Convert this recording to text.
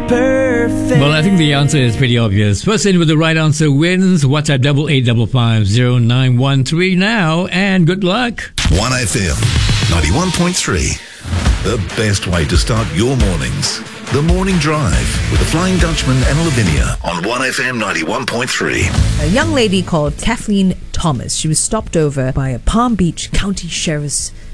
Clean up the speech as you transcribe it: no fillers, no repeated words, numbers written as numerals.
perfect. Well, I think the answer is pretty obvious. Person with the right answer wins. WhatsApp 8855509113 now, and good luck. 1FM 91.3. The best way to start your mornings. The Morning Drive with the Flying Dutchman and Lavinia on 1FM 91.3. A young lady called Kathleen Thomas. She was stopped over by a Palm Beach County Sheriff's